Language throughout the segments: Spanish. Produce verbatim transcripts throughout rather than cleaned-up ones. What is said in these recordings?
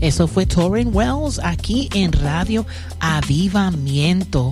Eso fue Tauren Wells aquí en Radio Avivamiento.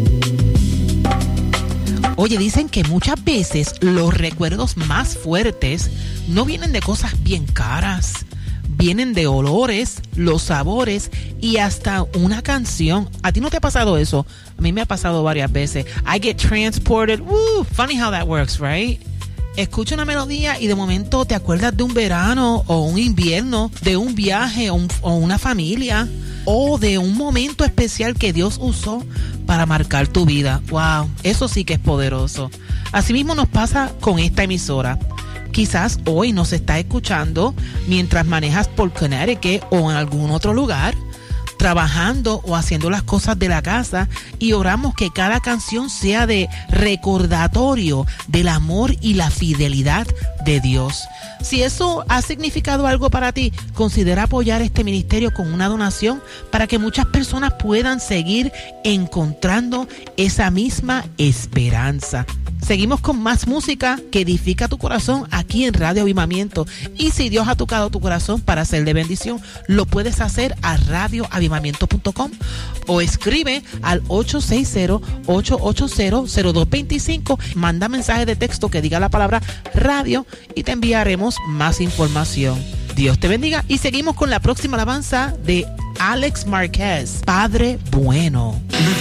Oye, dicen que muchas veces los recuerdos más fuertes no vienen de cosas bien caras. Vienen de olores, los sabores y hasta una canción. ¿A ti no te ha pasado eso? A mí me ha pasado varias veces. I get transported. Woo, funny how that works, right? Escucha una melodía y de momento te acuerdas de un verano o un invierno, de un viaje o, un, o una familia o de un momento especial que Dios usó para marcar tu vida. Wow, eso sí que es poderoso. Asimismo nos pasa con esta emisora. Quizás hoy nos está escuchando mientras manejas por Connecticut o en algún otro lugar, trabajando o haciendo las cosas de la casa, y oramos que cada canción sea de recordatorio del amor y la fidelidad de Dios. Si eso ha significado algo para ti, considera apoyar este ministerio con una donación para que muchas personas puedan seguir encontrando esa misma esperanza. Seguimos con más música que edifica tu corazón aquí en Radio Avivamiento. Y si Dios ha tocado tu corazón para ser de bendición, lo puedes hacer a radio avivamiento punto com o escribe al ocho seis cero, ocho ocho cero, cero dos dos cinco. Manda mensaje de texto que diga la palabra radio y te enviaremos más información. Dios te bendiga y seguimos con la próxima alabanza de Alex Márquez, Padre Bueno.